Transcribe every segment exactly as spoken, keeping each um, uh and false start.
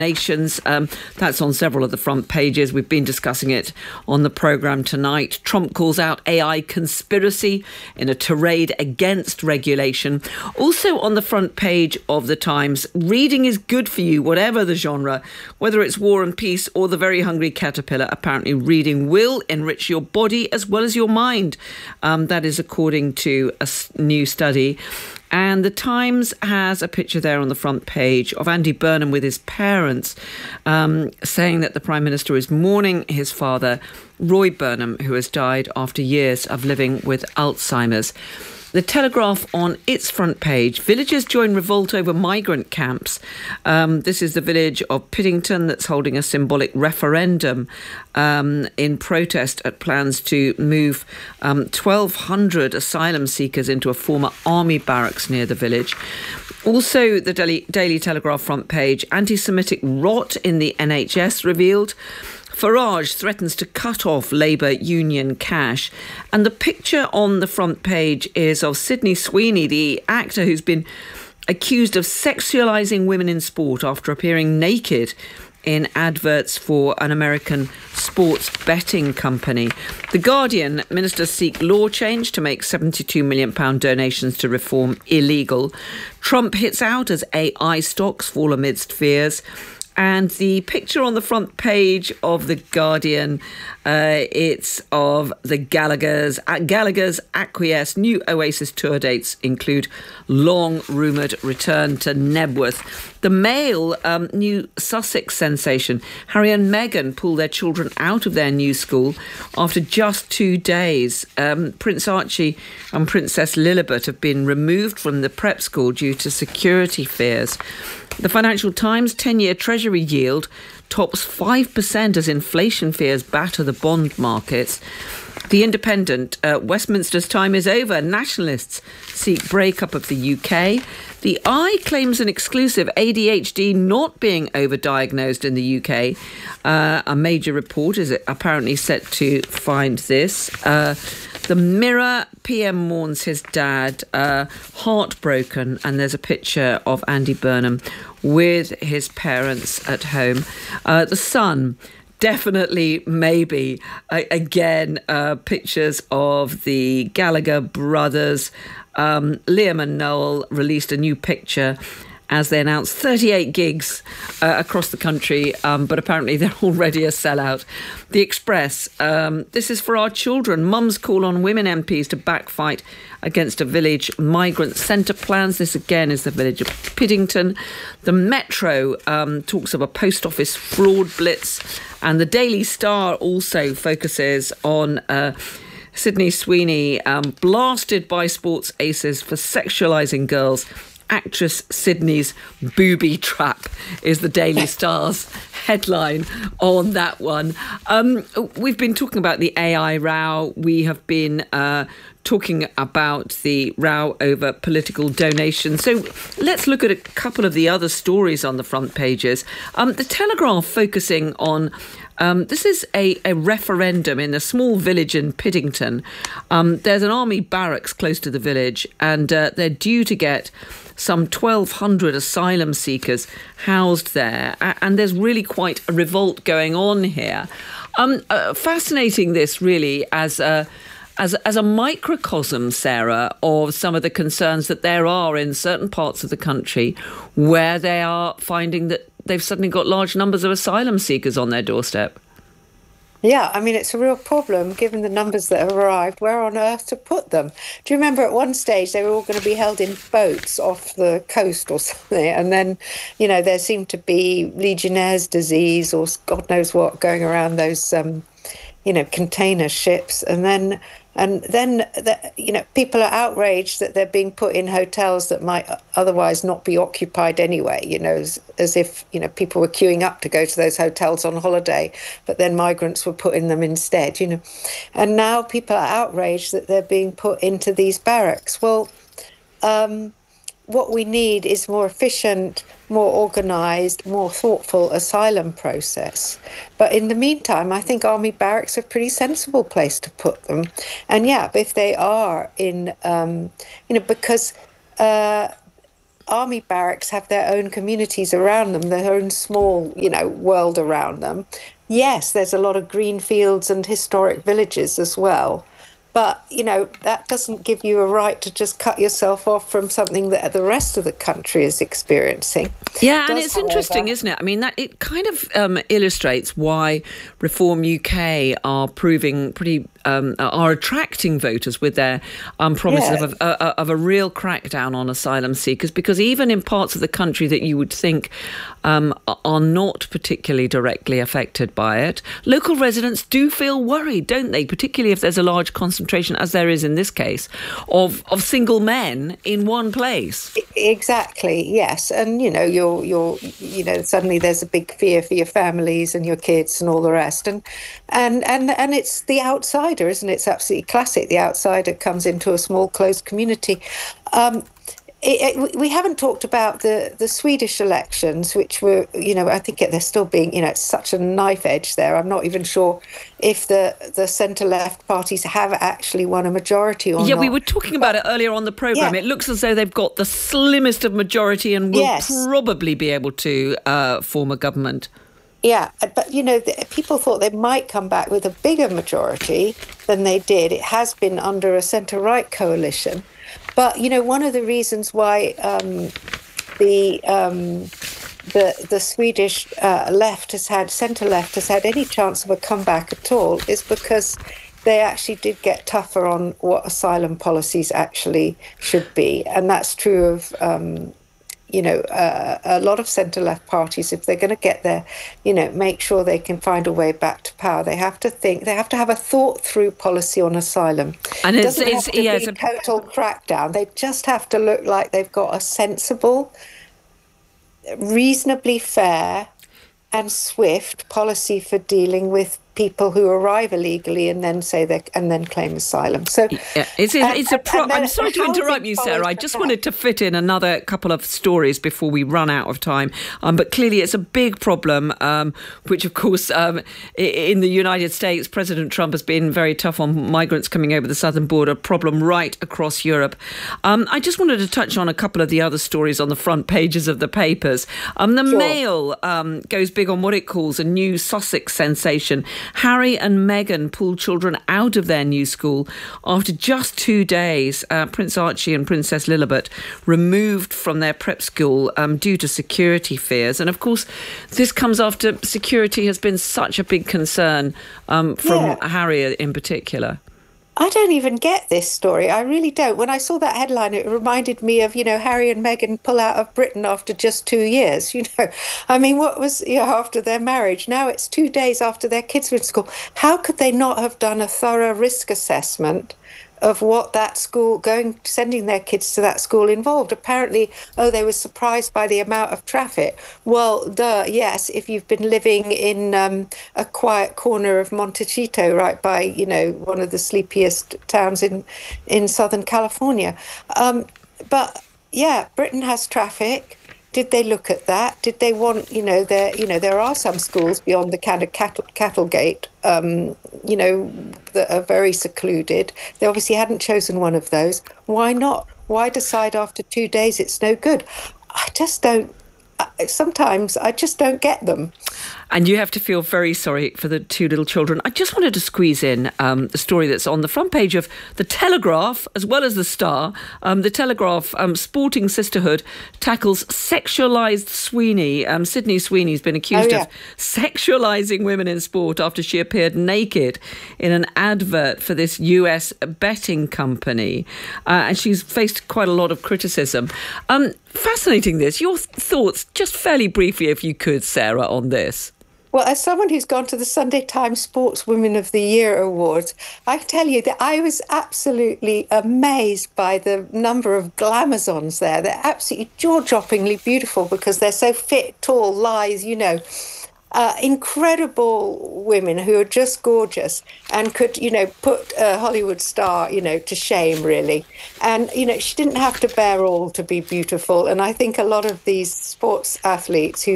Nations. Um, that's on several of the front pages. We've been discussing it on the programme tonight. Trump calls out A I conspiracy in a tirade against regulation. Also on the front page of the Times, reading is good for you, whatever the genre, whether it's War and Peace or The Very Hungry Caterpillar. Apparently reading will enrich your body as well as your mind. Um, that is according to a new study. And the Times has a picture there on the front page of Andy Burnham with his parents, um, saying that the Prime Minister is mourning his father, Roy Burnham, who has died after years of living with Alzheimer's. The Telegraph on its front page, villagers join revolt over migrant camps. Um, this is the village of Piddington that's holding a symbolic referendum um, in protest at plans to move um, twelve hundred asylum seekers into a former army barracks near the village. Also, the Daily, Daily Telegraph front page, anti-Semitic rot in the N H S revealed. Farage threatens to cut off Labour union cash. And the picture on the front page is of Sydney Sweeney, the actor who's been accused of sexualising women in sport after appearing naked in adverts for an American sports betting company. The Guardian, ministers seek law change to make seventy-two million pounds donations to reform illegal. Trump hits out as A I stocks fall amidst fears. And the picture on the front page of The Guardian, uh, it's of the Gallagher's. Gallagher's acquiesce. New Oasis tour dates include long-rumoured return to Nebworth. The Mail, um, new Sussex sensation. Harry and Meghan pull their children out of their new school after just two days. Um, Prince Archie and Princess Lilibet have been removed from the prep school due to security fears. The Financial Times, ten-year Treasury yield tops five percent as inflation fears batter the bond markets. The Independent, uh, Westminster's time is over. Nationalists seek breakup of the U K. The Eye claims an exclusive A D H D not being overdiagnosed in the U K. Uh, a major report is apparently set to find this. Uh, the Mirror, P M mourns his dad, uh, heartbroken, and there's a picture of Andy Burnham with his parents at home. Uh, the Sun, definitely, maybe. Uh, again, uh, pictures of the Gallagher brothers. Um, Liam and Noel released a new picture as they announced thirty-eight gigs uh, across the country, um, but apparently they're already a sellout. The Express, um, this is for our children. Mums call on women M Ps to backfight against a village migrant centre plans. This again is the village of Piddington. The Metro um, talks of a post office fraud blitz. And the Daily Star also focuses on Uh, Sydney Sweeney, um, blasted by sports aces for sexualising girls. Actress Sydney's booby trap is the Daily Star's headline on that one. Um, we've been talking about the A I row. We have been uh, talking about the row over political donations. So let's look at a couple of the other stories on the front pages. Um, the Telegraph focusing on Um, this is a, a referendum in a small village in Piddington. Um, there's an army barracks close to the village, and uh, they're due to get some twelve hundred asylum seekers housed there. And there's really quite a revolt going on here. Um, uh, fascinating, this really, as a, as, as a microcosm, Sarah, of some of the concerns that there are in certain parts of the country where they are finding that they've suddenly got large numbers of asylum seekers on their doorstep. Yeah, I mean, it's a real problem given the numbers that have arrived. Where on earth to put them? Do you remember at one stage they were all going to be held in boats off the coast or something? And then, you know, there seemed to be Legionnaire's disease or God knows what going around those, um, you know, container ships. And then, and then the, you know, people are outraged that they're being put in hotels that might otherwise not be occupied anyway, you know, as, as if, you know, people were queuing up to go to those hotels on holiday, but then migrants were put in them instead, you know. And now people are outraged that they're being put into these barracks. Well, um, what we need is more efficient, more organised, more thoughtful asylum process. But in the meantime, I think army barracks are a pretty sensible place to put them. And yeah, if they are in, um, you know, because uh, army barracks have their own communities around them, their own small, you know, world around them. Yes, there's a lot of green fields and historic villages as well. But, you know, that doesn't give you a right to just cut yourself off from something that the rest of the country is experiencing. Yeah, It and does, it's however- interesting, isn't it? I mean, that it kind of um, illustrates why Reform U K are proving pretty, um, are attracting voters with their um, promises Yeah. of, a, uh, of a real crackdown on asylum seekers, because even in parts of the country that you would think um, are not particularly directly affected by it, local residents do feel worried, don't they? Particularly if there's a large concentration, as there is in this case, of, of single men in one place. Exactly, yes. And, you know, you're, you're, you know, suddenly there's a big fear for your families and your kids and all the rest. And, and, and, and it's the outsider, isn't it? It's absolutely classic. The outsider comes into a small, closed community. Um, It, it, we haven't talked about the, the Swedish elections, which were, you know, I think they're still being, you know, it's such a knife edge there. I'm not even sure if the, the centre-left parties have actually won a majority or Yeah, not. we were talking about it earlier on the programme. Yeah. It looks as though they've got the slimmest of majority and will Yes. probably be able to uh, form a government. Yeah, but, you know, the, people thought they might come back with a bigger majority than they did. It has been under a centre-right coalition. But, you know, one of the reasons why um, the um, the the Swedish uh, left has had, centre left has had any chance of a comeback at all is because they actually did get tougher on what asylum policies actually should be. And that's true of, um, you know, uh, a lot of centre-left parties. If they're going to get there, you know, make sure they can find a way back to power, they have to think, they have to have a thought-through policy on asylum. And It it's- doesn't it's- have to yeah, be it's a- total crackdown. They just have to look like they've got a sensible, reasonably fair and swift policy for dealing with people who arrive illegally and then say they and then claim asylum. So Yeah, it's, it's, and- it's a and- pro- and then I'm sorry to how interrupt it you, follows Sarah. I from just that. wanted to fit in another couple of stories before we run out of time. Um, but clearly it's a big problem, um, which, of course, um, i- in the United States, President Trump has been very tough on migrants coming over the southern border, problem right across Europe. Um, I just wanted to touch on a couple of the other stories on the front pages of the papers. Um, the Sure. Mail um, goes big on what it calls a new Sussex sensation. Harry and Meghan pulled children out of their new school after just two days. Uh, Prince Archie and Princess Lilibet removed from their prep school um, due to security fears. And of course, this comes after security has been such a big concern um, from Yeah. Harry in particular. I don't even get this story. I really don't. When I saw that headline, it reminded me of, you know, Harry and Meghan pull out of Britain after just two years. You know, I mean, what was, you know, after their marriage? Now it's two days after their kids were in school. How could they not have done a thorough risk assessment of what that school, going, sending their kids to that school involved? Apparently, oh, they were surprised by the amount of traffic. Well, duh, yes, if you've been living in um, a quiet corner of Montecito, right by, you know, one of the sleepiest towns in, in Southern California. Um, but yeah, Britain has traffic. Did they look at that? Did they want, you know, there, you know, there are some schools beyond the kind of cattle, cattle gate, um, you know, that are very secluded. They obviously hadn't chosen one of those. Why not? Why decide after two days it's no good? I just don't, sometimes I just don't get them. And you have to feel very sorry for the two little children. I just wanted to squeeze in um, the story that's on the front page of The Telegraph, as well as The Star. Um, the Telegraph, um, Sporting Sisterhood tackles sexualised Sweeney. Um, Sydney Sweeney's been accused Oh, yeah. of sexualising women in sport after she appeared naked in an advert for this U S betting company. Uh, and she's faced quite a lot of criticism. Um, fascinating this. Your th- thoughts, just fairly briefly, if you could, Sarah, on this. Well, as someone who's gone to the Sunday Times Sportswomen of the Year Awards, I can tell you that I was absolutely amazed by the number of glamazons there. They're absolutely jaw-droppingly beautiful because they're so fit, tall, lithe, you know. Uh, incredible women who are just gorgeous and could, you know, put a Hollywood star, you know, to shame, really. And, you know, she didn't have to bear all to be beautiful. And I think a lot of these sports athletes who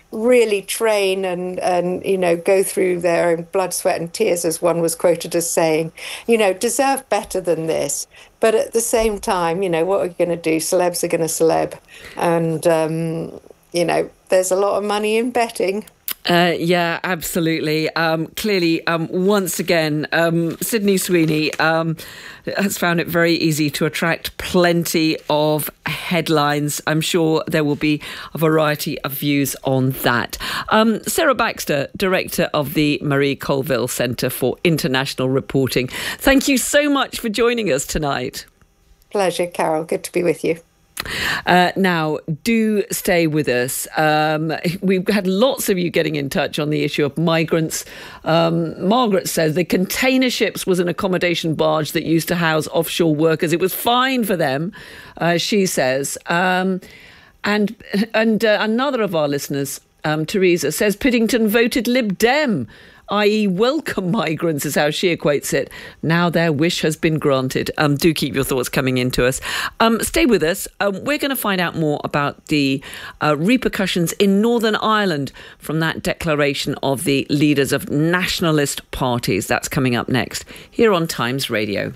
really train and, and, you know, go through their own blood, sweat and tears, as one was quoted as saying, you know, deserve better than this. But at the same time, you know, what are you going to do? Celebs are going to celeb. And, um, you know, there's a lot of money in betting. Uh, yeah, absolutely. Um, clearly, um, once again, um, Sydney Sweeney um, has found it very easy to attract plenty of headlines. I'm sure there will be a variety of views on that. Um, Sarah Baxter, Director of the Marie Colville Centre for International Reporting. Thank you so much for joining us tonight. Pleasure, Carol. Good to be with you. Uh, now, do stay with us. Um, we've had lots of you getting in touch on the issue of migrants. Um, Margaret says the container ships was an accommodation barge that used to house offshore workers. It was fine for them, uh, she says. Um, and and uh, another of our listeners, um, Teresa, says Piddington voted Lib Dem, that is welcome migrants is how she equates it. Now their wish has been granted. Um, do keep your thoughts coming into us. Um, stay with us. Um, we're going to find out more about the uh, repercussions in Northern Ireland from that declaration of the leaders of nationalist parties. That's coming up next here on Times Radio.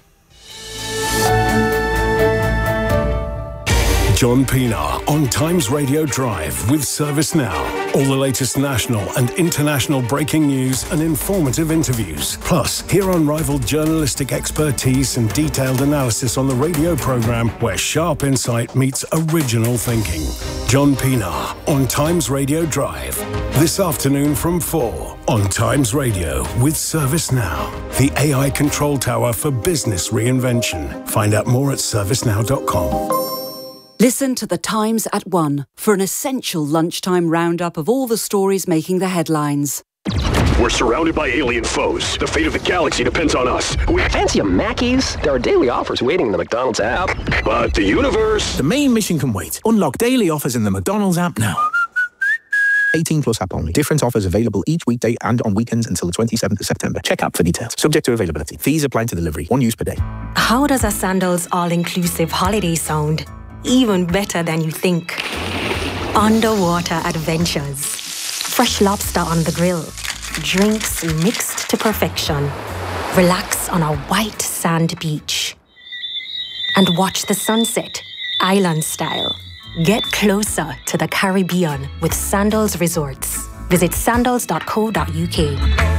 John Pienaar on Times Radio Drive with Service Now. All the latest national and international breaking news and informative interviews. Plus, hear unrivaled journalistic expertise and detailed analysis on the radio programme where sharp insight meets original thinking. John Pienaar on Times Radio Drive. This afternoon from four on Times Radio with Service Now. The A I control tower for business reinvention. Find out more at service now dot com. Listen to The Times at one for an essential lunchtime roundup of all the stories making the headlines. We're surrounded by alien foes. The fate of the galaxy depends on us. We fancy a Mackies? There are daily offers waiting in the McDonald's app. But the universe... The main mission can wait. Unlock daily offers in the McDonald's app now. eighteen plus app only. Different offers available each weekday and on weekends until the twenty-seventh of September. Check app for details. Subject to availability. Fees apply to delivery. One use per day. How does a Sandals all-inclusive holiday sound? Even better than you think. Underwater adventures. Fresh lobster on the grill. Drinks mixed to perfection. Relax on a white sand beach. And watch the sunset, island style. Get closer to the Caribbean with Sandals Resorts. Visit sandals dot co dot u k.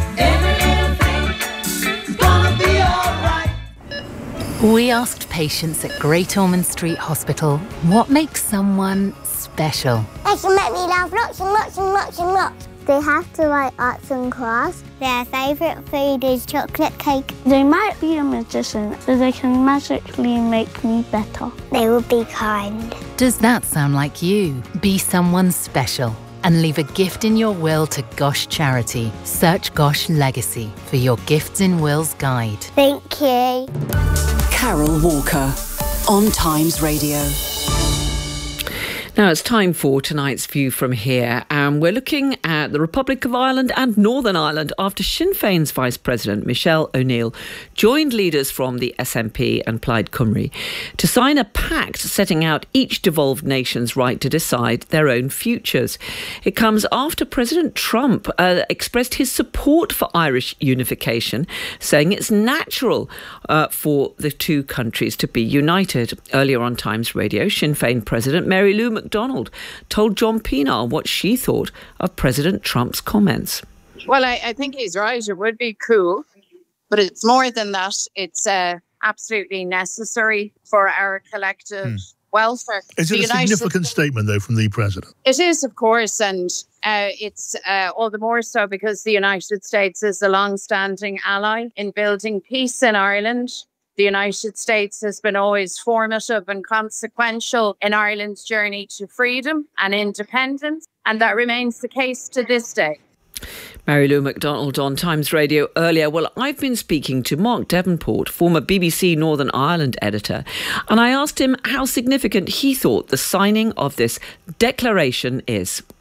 We asked patients at Great Ormond Street Hospital what makes someone special. They can make me laugh lots and lots and lots and lots. They have to write arts and crafts. Their favourite food is chocolate cake. They might be a magician, so they can magically make me better. They will be kind. Does that sound like you? Be someone special and leave a gift in your will to Gosh Charity. Search Gosh Legacy for your Gifts in Wills guide. Thank you. Carol Walker on Times Radio. Now it's time for tonight's View from Here, and we're looking at the Republic of Ireland and Northern Ireland after Sinn Féin's Vice President Michelle O'Neill joined leaders from the S N P and Plaid Cymru to sign a pact setting out each devolved nation's right to decide their own futures. It comes after President Trump uh, expressed his support for Irish unification, saying it's natural uh, for the two countries to be united. Earlier on Times Radio, Sinn Féin President Mary Lou McDonald told John Pienaar what she thought of President Trump's comments. Well, I, I think he's right. It would be cool, but it's more than that. It's uh, absolutely necessary for our collective hmm. welfare. Is it the a United significant States, statement, though, from the president? It is, of course, and uh, it's uh, all the more so because the United States is a long-standing ally in building peace in Ireland. The United States has been always formative and consequential in Ireland's journey to freedom and independence, and that remains the case to this day. Mary Lou McDonald on Times Radio earlier. Well, I've been speaking to Mark Devonport, former B B C Northern Ireland editor, and I asked him how significant he thought the signing of this declaration is.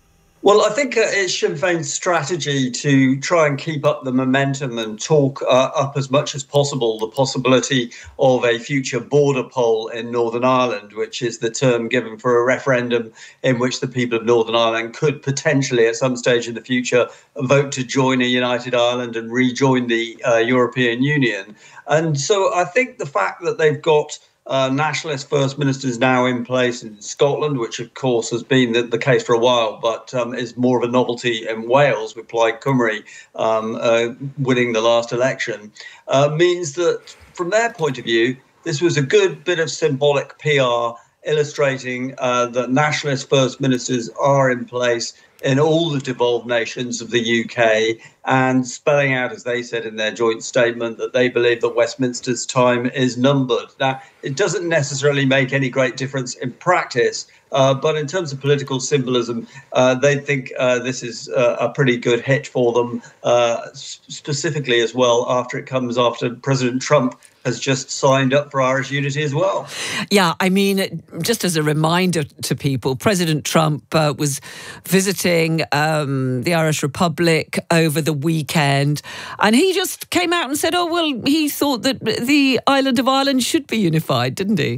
Well, I think uh, it's Sinn Féin's strategy to try and keep up the momentum and talk uh, up as much as possible the possibility of a future border poll in Northern Ireland, which is the term given for a referendum in which the people of Northern Ireland could potentially at some stage in the future vote to join a united Ireland and rejoin the uh, European Union. And so I think the fact that they've got Uh, nationalist first ministers now in place in Scotland, which of course has been the, the case for a while, but um, is more of a novelty in Wales with Plaid Cymru um, uh, winning the last election, uh, means that from their point of view, this was a good bit of symbolic P R illustrating uh, that nationalist first ministers are in place in all the devolved nations of the U K, and spelling out, as they said in their joint statement, that they believe that Westminster's time is numbered. Now, it doesn't necessarily make any great difference in practice, uh, but in terms of political symbolism, uh, they think uh, this is uh, a pretty good hit for them, uh, specifically as well after it comes after President Trump has just signed up for Irish unity as well. Yeah, I mean, just as a reminder to people, President Trump uh, was visiting um, the Irish Republic over the weekend, and he just came out and said, oh, well, he thought that the island of Ireland should be unified, didn't he?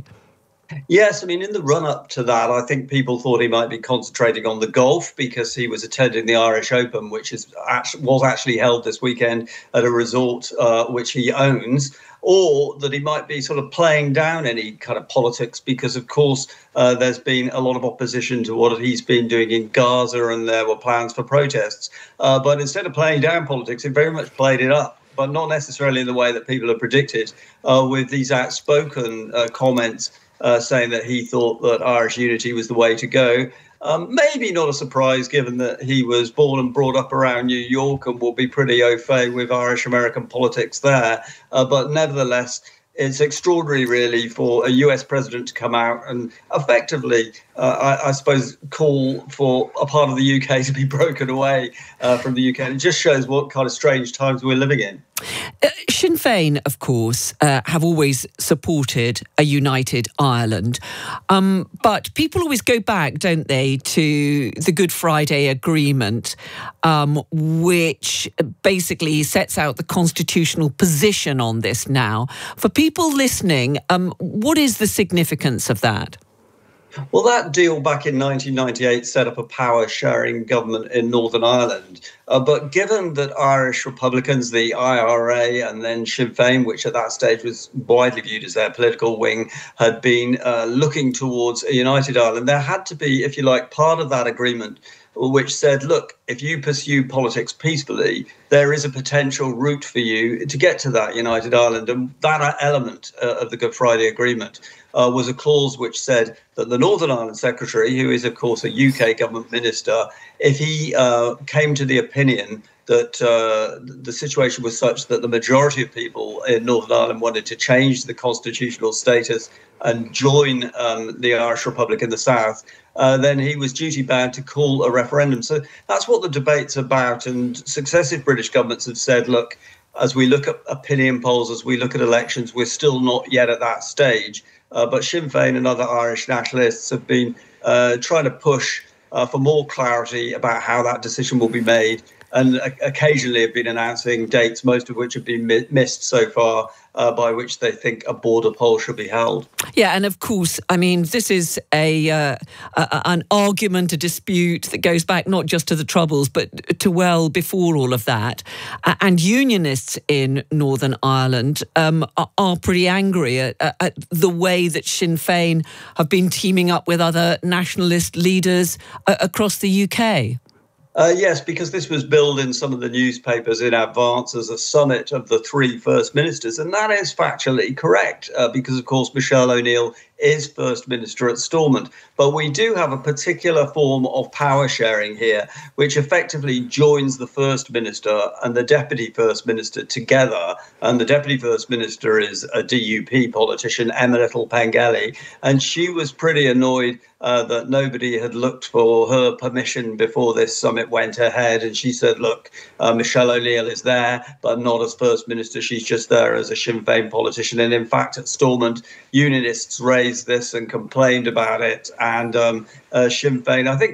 Yes, I mean, in the run-up to that, I think people thought he might be concentrating on the golf because he was attending the Irish Open, which is actually, was actually held this weekend at a resort uh, which he owns, or that he might be sort of playing down any kind of politics because, of course, uh, there's been a lot of opposition to what he's been doing in Gaza, and there were plans for protests. Uh, but instead of playing down politics, he very much played it up, but not necessarily in the way that people have predicted, uh, with these outspoken uh, comments Uh, saying that he thought that Irish unity was the way to go. Um, maybe not a surprise, given that he was born and brought up around New York and will be pretty au fait with Irish-American politics there. Uh, but nevertheless, it's extraordinary, really, for a U S president to come out and effectively, uh, I, I suppose, call for a part of the U K to be broken away uh, from the U K. And it just shows what kind of strange times we're living in. Uh, Sinn Féin, of course, uh, have always supported a united Ireland. Um, but people always go back, don't they, to the Good Friday Agreement, um, which basically sets out the constitutional position on this now. For people listening, um, what is the significance of that? Well, that deal back in nineteen ninety-eight set up a power-sharing government in Northern Ireland. Uh, but given that Irish Republicans, the I R A, and then Sinn Féin, which at that stage was widely viewed as their political wing, had been uh, looking towards a united Ireland, there had to be, if you like, part of that agreement which said, look, if you pursue politics peacefully, there is a potential route for you to get to that united Ireland. And that element uh, of the Good Friday Agreement uh, was a clause which said that the Northern Ireland Secretary, who is, of course, a U K government minister, if he uh, came to the opinion that uh, the situation was such that the majority of people in Northern Ireland wanted to change the constitutional status and join um, the Irish Republic in the south, uh, then he was duty-bound to call a referendum. So that's what the debate's about. And successive British governments have said, look, as we look at opinion polls, as we look at elections, we're still not yet at that stage. Uh, but Sinn Féin and other Irish nationalists have been uh, trying to push uh, for more clarity about how that decision will be made, and occasionally have been announcing dates, most of which have been mi- missed so far, uh, by which they think a border poll should be held. Yeah, and of course, I mean, this is a, uh, a an argument, a dispute that goes back not just to the Troubles, but to well before all of that. Uh, and unionists in Northern Ireland um, are, are pretty angry at, at the way that Sinn Féin have been teaming up with other nationalist leaders uh, across the U K. Uh, yes, because this was billed in some of the newspapers in advance as a summit of the three First Ministers. And that is factually correct, uh, because, of course, Michelle O'Neill is First Minister at Stormont. But we do have a particular form of power sharing here, which effectively joins the First Minister and the Deputy First Minister together. And the Deputy First Minister is a D U P politician, Emma Little Pengelly. And she was pretty annoyed uh, that nobody had looked for her permission before this summit went ahead. And she said, look, uh, Michelle O'Neill is there, but not as First Minister. She's just there as a Sinn Féin politician. And in fact, at Stormont, unionists raised this and complained about it. And um, uh, Sinn Féin, I think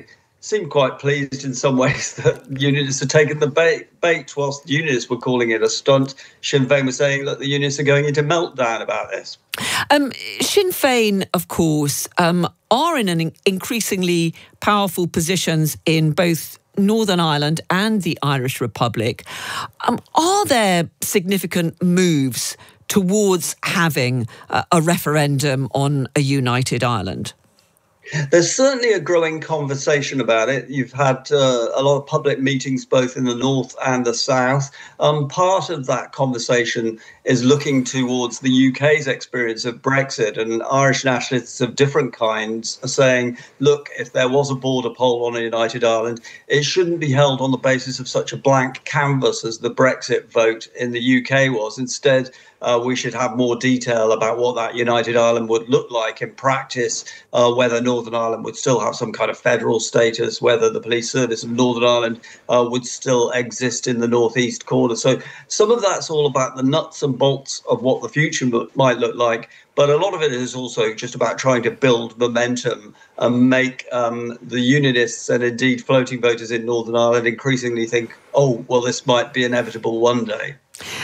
seemed quite pleased in some ways that unionists had taken the bait, bait whilst unionists were calling it a stunt. Sinn Féin was saying that the unionists are going into meltdown about this. Um, Sinn Féin, of course, um, are in an increasingly powerful positions in both Northern Ireland and the Irish Republic. Um, are there significant moves towards having uh, a referendum on a united Ireland? There's certainly a growing conversation about it. You've had uh, a lot of public meetings both in the north and the south. Um, part of that conversation is looking towards the U K's experience of Brexit, and Irish nationalists of different kinds are saying, look, if there was a border poll on a united Ireland, it shouldn't be held on the basis of such a blank canvas as the Brexit vote in the U K was. Instead, Uh, we should have more detail about what that united Ireland would look like in practice, uh, whether Northern Ireland would still have some kind of federal status, whether the police service of Northern Ireland uh, would still exist in the northeast corner. So some of that's all about the nuts and bolts of what the future m- might look like. But a lot of it is also just about trying to build momentum and make um, the unionists and indeed floating voters in Northern Ireland increasingly think, oh, well, this might be inevitable one day.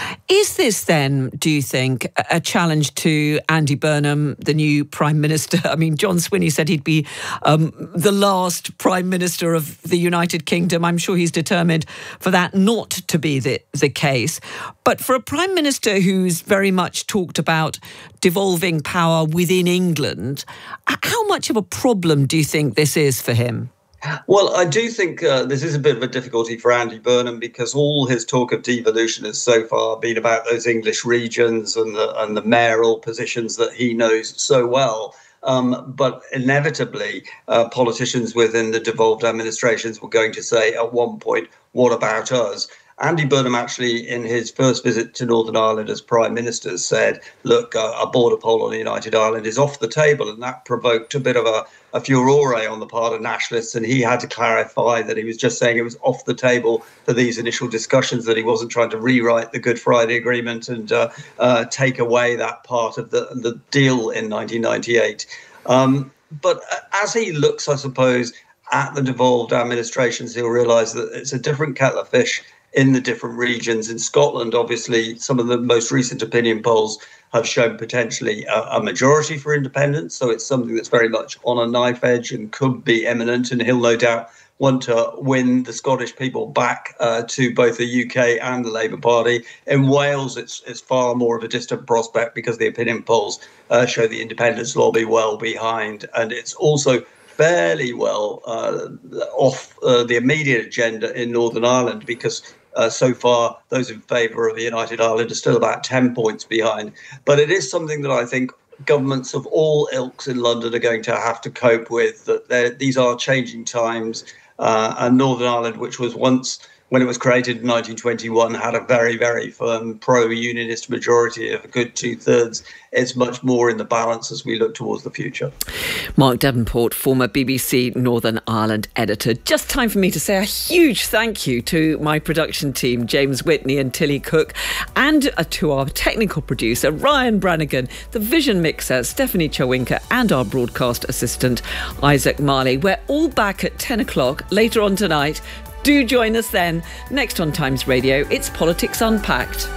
Is this then, do you think, a challenge to Andy Burnham, the new Prime Minister? I mean, John Swinney said he'd be um, the last Prime Minister of the United Kingdom. I'm sure he's determined for that not to be the, the case. But for a Prime Minister who's very much talked about devolving power within England, how much of a problem do you think this is for him? Well, I do think uh, this is a bit of a difficulty for Andy Burnham, because all his talk of devolution has so far been about those English regions and the, and the mayoral positions that he knows so well. Um, but inevitably, uh, politicians within the devolved administrations were going to say at one point, what about us? Andy Burnham actually, in his first visit to Northern Ireland as Prime Minister, said, look, uh, a border poll on a united Ireland is off the table. And that provoked a bit of a, a furore on the part of nationalists. And he had to clarify that he was just saying it was off the table for these initial discussions, that he wasn't trying to rewrite the Good Friday Agreement and uh, uh, take away that part of the, the deal in nineteen ninety-eight. Um, but as he looks, I suppose, at the devolved administrations, he'll realise that it's a different kettle of fish in the different regions. In Scotland, obviously, some of the most recent opinion polls have shown potentially a, a majority for independence. So it's something that's very much on a knife edge and could be imminent. And he'll no doubt want to win the Scottish people back uh, to both the U K and the Labour Party. In Wales, it's, it's far more of a distant prospect, because the opinion polls uh, show the independence lobby well behind. And it's also fairly well uh, off uh, the immediate agenda in Northern Ireland, because Uh, so far, those in favour of a united Ireland are still about ten points behind. But it is something that I think governments of all ilks in London are going to have to cope with, that these are changing times. Uh, and Northern Ireland, which was once, when it was created in nineteen twenty-one, had a very, very firm pro-unionist majority of a good two-thirds. It's much more in the balance as we look towards the future. Mark Davenport, former B B C Northern Ireland editor. Just time for me to say a huge thank you to my production team, James Whitney and Tilly Cook, and uh, to our technical producer, Ryan Brannigan, the vision mixer, Stephanie Chowinka, and our broadcast assistant, Isaac Marley. We're all back at ten o'clock later on tonight. Do join us then. Next on Times Radio, it's Politics Unpacked.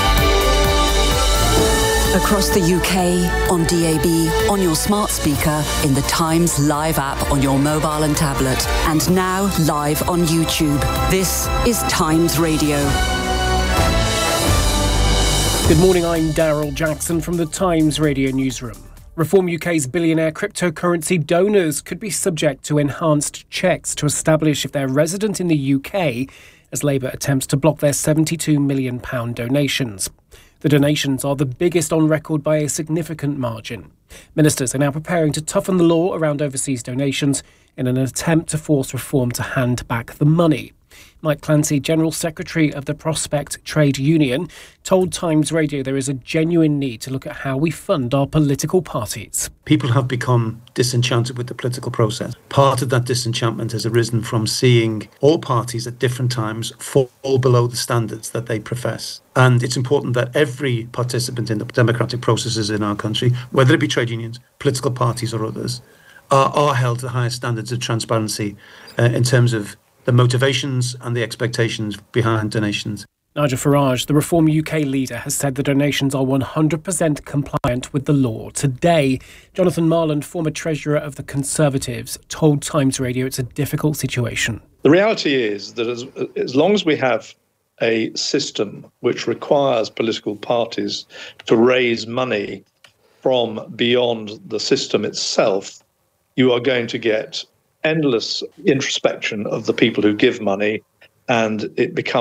Across the U K, on D A B, on your smart speaker, in the Times Live app on your mobile and tablet, and now live on YouTube. This is Times Radio. Good morning, I'm Daryl Jackson from the Times Radio newsroom. Reform U K's billionaire cryptocurrency donors could be subject to enhanced checks to establish if they're resident in the U K, as Labour attempts to block their seventy-two million pounds donations. The donations are the biggest on record by a significant margin. Ministers are now preparing to toughen the law around overseas donations in an attempt to force Reform to hand back the money. Mike Clancy, General Secretary of the Prospect Trade Union, told Times Radio there is a genuine need to look at how we fund our political parties. People have become disenchanted with the political process. Part of that disenchantment has arisen from seeing all parties at different times fall below the standards that they profess. And it's important that every participant in the democratic processes in our country, whether it be trade unions, political parties or others, are, are held to the highest standards of transparency uh, in terms of the motivations and the expectations behind donations. Nigel Farage, the Reform U K leader, has said the donations are one hundred percent compliant with the law. Today, Jonathan Marland, former treasurer of the Conservatives, told Times Radio it's a difficult situation. The reality is that as, as long as we have a system which requires political parties to raise money from beyond the system itself, you are going to get endless introspection of the people who give money, and it becomes